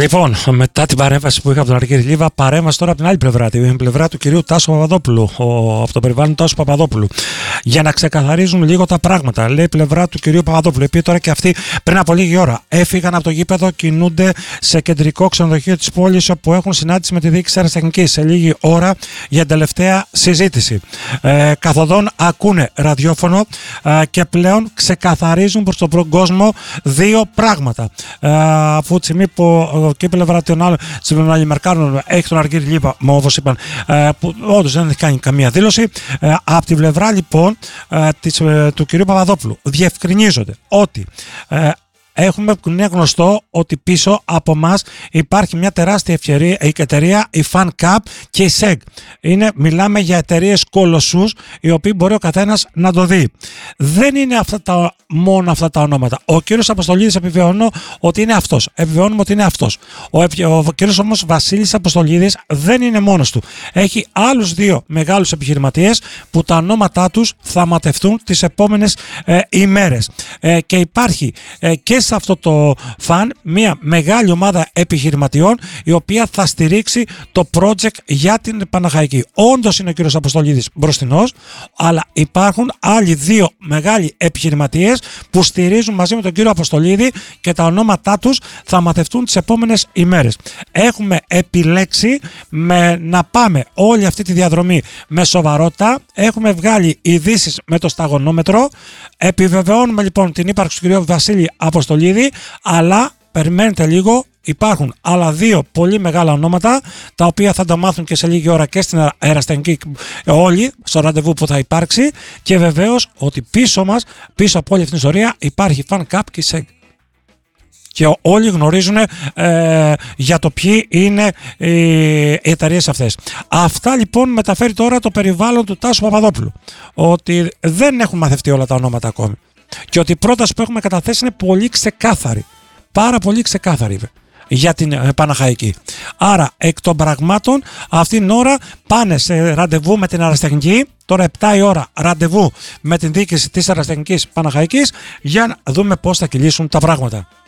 Λοιπόν, μετά την παρέμβαση που είχα από τον Αργύρη Λίβα, παρέμβαση τώρα από την άλλη πλευρά, την πλευρά του κυρίου Τάσου Παπαδόπουλου, από το περιβάλλον Τάσου Παπαδόπουλου. Για να ξεκαθαρίζουν λίγο τα πράγματα. Λέει η πλευρά του κυρίου Παπαδόπουλου, οι οποίοι τώρα και αυτοί πριν από λίγη ώρα έφυγαν από το γήπεδο, κινούνται σε κεντρικό ξενοδοχείο της πόλης, όπου έχουν συνάντηση με τη διοίκηση αεραστεχνικής σε λίγη ώρα για την τελευταία συζήτηση. Καθοδόν ακούνε ραδιόφωνο και πλέον ξεκαθαρίζουν προς τον κόσμο δύο πράγματα. Αφού τη στιγμή που και η πλευρά των άλλων Αμερικάνων έχει τον Αργύρη Λίβα, όπως είπαν, που όντως δεν έχει κάνει καμία δήλωση, από τη πλευρά λοιπόν του κυρίου Παπαδόπουλου διευκρινίζονται ότι είναι γνωστό ότι πίσω από μας υπάρχει μια τεράστια εταιρεία, η FanCap και η SEG. Μιλάμε για εταιρείες κολοσσούς, οι οποίοι μπορεί ο καθένας να το δει. Δεν είναι μόνο αυτά τα ονόματα. Ο κύριος Αποστολίδης επιβεβαιώνω ότι είναι αυτός. Επιβεβαιώνουμε ότι είναι αυτός. Ο κύριος όμως Βασίλης Αποστολίδης δεν είναι μόνος του. Έχει άλλους δύο μεγάλους επιχειρηματίες που τα ονόματά τους θα ματευτούν τις επόμενες ημέρες. Και υπάρχει και σε αυτό το φαν μια μεγάλη ομάδα επιχειρηματιών, η οποία θα στηρίξει το project για την Παναχαϊκή. Όντως είναι ο κύριος Αποστολίδης μπροστινός, αλλά υπάρχουν άλλοι δύο μεγάλοι επιχειρηματίες που στηρίζουν μαζί με τον κύριο Αποστολίδη και τα ονόματά τους θα μαθευτούν τις επόμενες ημέρες. Έχουμε επιλέξει να πάμε όλη αυτή τη διαδρομή με σοβαρότητα. Έχουμε βγάλει ειδήσεις με το σταγονόμετρο. Επιβεβαιώνουμε λοιπόν την ύπαρξη του κυρίου Βασίλη Αποστολίδη, αλλά περιμένετε λίγο. Υπάρχουν άλλα δύο πολύ μεγάλα ονόματα, τα οποία θα τα μάθουν και σε λίγη ώρα και στην αεραστεχνική όλοι, στο ραντεβού που θα υπάρξει, και βεβαίως ότι πίσω μας, πίσω από όλη αυτή την ιστορία, υπάρχει FanCap και SEG. Και όλοι γνωρίζουν για το ποιοι είναι οι εταιρείες αυτές. Αυτά λοιπόν μεταφέρει τώρα το περιβάλλον του Τάσου Παπαδόπουλου. Ότι δεν έχουν μαθευτεί όλα τα ονόματα ακόμη. Και ότι η πρόταση που έχουμε καταθέσει είναι πολύ ξεκάθαρη. Πάρα πολύ ξεκάθαρη για την Παναχαϊκή. Άρα εκ των πραγμάτων αυτήν την ώρα πάνε σε ραντεβού με την αεραστεχνική. Τώρα 7 η ώρα ραντεβού με την διοίκηση της αεραστεχνικής Παναχαϊκής για να δούμε πώς θα κυλήσουν τα πράγματα.